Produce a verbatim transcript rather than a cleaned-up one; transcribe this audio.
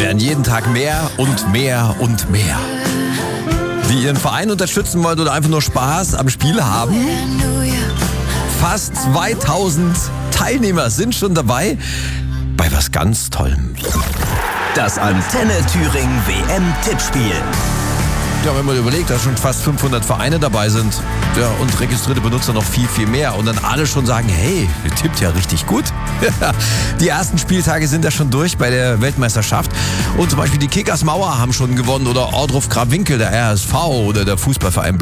werden jeden Tag mehr und mehr und mehr. Die ihren Verein unterstützen wollen oder einfach nur Spaß am Spiel haben. Fast zweitausend Teilnehmer sind schon dabei bei was ganz Tollem. Das Antenne Thüringen W M-Tippspiel. Ja, wenn man überlegt, dass schon fast fünfhundert Vereine dabei sind, ja, und registrierte Benutzer noch viel, viel mehr und dann alle schon sagen, hey, ihr tippt ja richtig gut. Die ersten Spieltage sind ja schon durch bei der Weltmeisterschaft und zum Beispiel die Kickers Mauer haben schon gewonnen oder Ohrdruf Grabwinkel, der R S V oder der Fußballverein